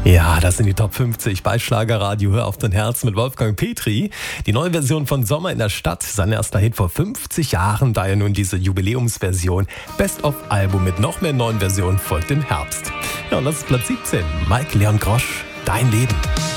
Ja, das sind die Top 50 bei Schlagerradio. Hör auf dein Herz mit Wolfgang Petri. Die neue Version von Sommer in der Stadt, sein erster Hit vor 50 Jahren, daher nun diese Jubiläumsversion. Best-of-Album mit noch mehr neuen Versionen folgt im Herbst. Ja, und das ist Platz 17. Mike Leon Grosch, Dein Leben.